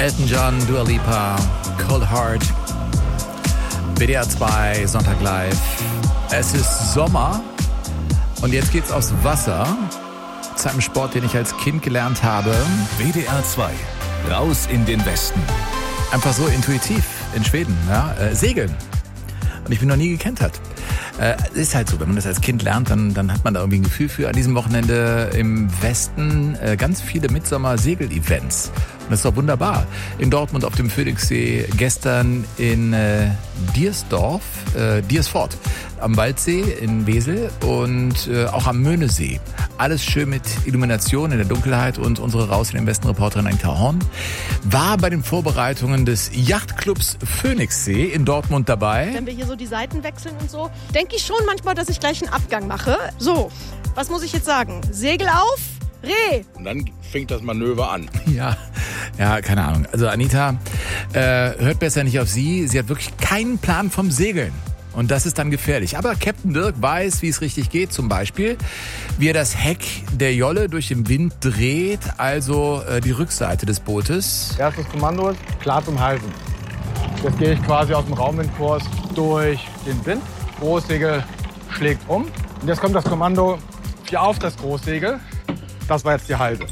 Elton John, Dua Lipa, Cold Heart, WDR 2, Sonntag live. Es ist Sommer und jetzt geht's aufs Wasser. Zu einem Sport, den ich als Kind gelernt habe. WDR 2, raus in den Westen. Einfach so intuitiv in Schweden, ja? Segeln. Und ich bin noch nie gekentert. Ist halt so, wenn man das als Kind lernt, dann hat man da irgendwie ein Gefühl für. An diesem Wochenende im Westen ganz viele Mitsommer-Segel-Events. Und das ist doch wunderbar. In Dortmund auf dem Phoenixsee, gestern in Diersfort am Waldsee in Wesel und auch am Möhnesee. Alles schön mit Illumination in der Dunkelheit und unsere Raus in den Westen Reporterin Anita Horn war bei den Vorbereitungen des Yachtclubs Phoenixsee in Dortmund dabei. Wenn wir hier so die Seiten wechseln und so, denke ich schon manchmal, dass ich gleich einen Abgang mache. So, was muss ich jetzt sagen? Segel auf, Reh! Und dann fängt das Manöver an. Ja, keine Ahnung. Also Anita, hört besser nicht auf sie. Sie hat wirklich keinen Plan vom Segeln. Und das ist dann gefährlich. Aber Captain Dirk weiß, wie es richtig geht. Zum Beispiel, wie er das Heck der Jolle durch den Wind dreht, also die Rückseite des Bootes. Erstes Kommando ist klar zum Halten. Jetzt gehe ich quasi aus dem Raumwindkurs durch den Wind. Großsegel schlägt um. Und jetzt kommt das Kommando für auf das Großsegel. Das war jetzt die Halse.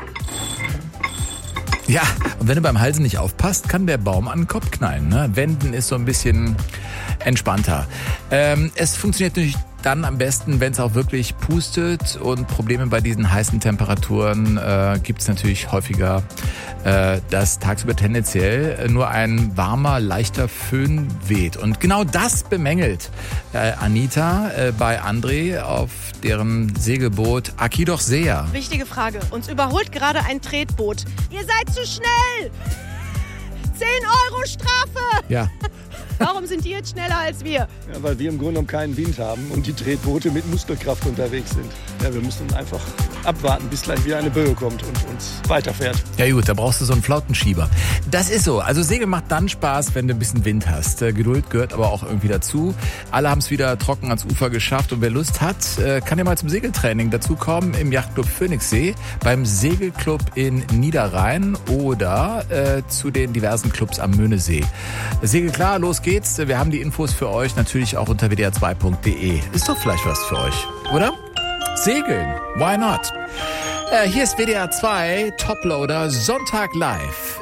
Ja, und wenn du beim Halsen nicht aufpasst, kann der Baum an den Kopf knallen. Ne? Wenden ist so ein bisschen entspannter. Es funktioniert natürlich dann am besten, wenn es auch wirklich pustet, und Probleme bei diesen heißen Temperaturen gibt es natürlich häufiger, dass tagsüber tendenziell nur ein warmer, leichter Föhn weht. Und genau das bemängelt Anita bei André auf deren Segelboot Akidoch sehr. Wichtige Frage. Uns überholt gerade ein Tretboot. Ihr seid zu schnell! 10 € Strafe! Ja. Warum sind die jetzt schneller als wir? Ja, weil wir im Grunde genommen keinen Wind haben und die Tretboote mit Muskelkraft unterwegs sind. Ja, wir müssen einfach abwarten, bis gleich wieder eine Böe kommt und uns weiterfährt. Ja gut, da brauchst du so einen Flautenschieber. Das ist so. Also Segeln macht dann Spaß, wenn du ein bisschen Wind hast. Geduld gehört aber auch irgendwie dazu. Alle haben es wieder trocken ans Ufer geschafft. Und wer Lust hat, kann ja mal zum Segeltraining dazukommen im Yachtclub Phoenixsee, beim Segelclub in Niederrhein oder zu den diversen Clubs am Möhnesee. Segel klar, los geht's. Wir haben die Infos für euch natürlich auch unter wdr2.de. Ist doch vielleicht was für euch, oder? Segeln, why not? Hier ist WDR 2 Toploader Sonntag live.